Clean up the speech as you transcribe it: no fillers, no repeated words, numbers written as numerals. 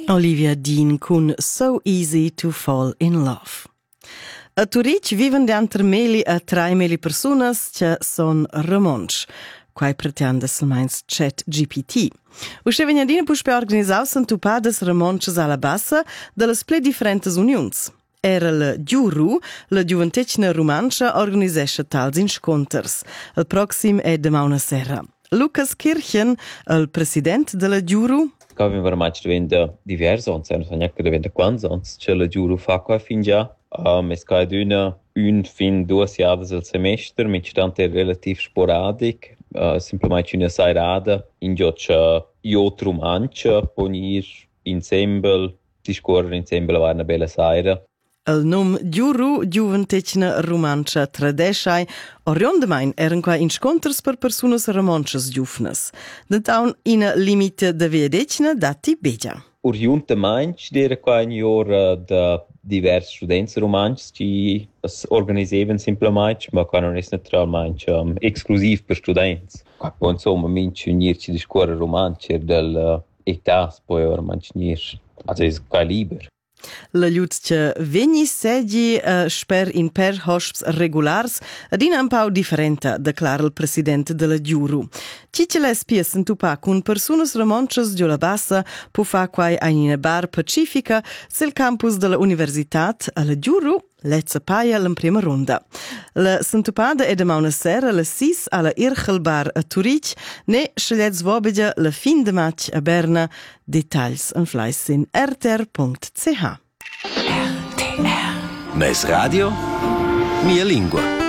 Olivia Dean con So Easy to Fall in Love. A Zurich viven d'antre meli a 3.000 personas che son romonsch. Quai pretende selmeins ChatGPT. Usce vegnadina puspe organizau s'entupades romonches alla bassa de las ple differentes unions. Era la Giuru, la giuventecina romancia, organisesce tals insconters. El proxim è demauna serra. Lucas Kirchen, il president della Giuru. Avem veramente diventa diverso, non so neanche diventa quanti anni che la Giuru fa qua fin già. Es geht un fin 2 jahres al semestre, mittanto è relativ sporadic, semplicemente una sairada, in gioccia io trumancia, ponir insieme, discorrere insieme, va una bella saira. Il nome Giuru, giuventecina romancia tradeschai, oriondemein eren qua insconters per personas romanches giufnes. Dentaun ina limite de viedecina dati begia. Oriundemein c'era qua in ora da diversi studenti romanci che organizzavano semplicemente, ma qua non è naturalmente esclusivo per studenti. Qua poi insomma minci unirci di scuola romanci dell'età, poi ormai unirci, also è qua libero. La lut che vegni seggi sper in per hosps regulars ad in un pau differente, declara il presidente della Giuru. Ci ce les pies entupa con personas romanches giù la bassa può fa quai a una bar pacifica sul campus della universitat alla Giuru lezza paia in prima ronda. La s'entupada è demà una sera alle 6 alla Irchel Bar a Zurich, ne scegliets vobegia la fin de match a Berna. Details en fleiss in rtr.ch. RTR. Mes radio, mia lingua.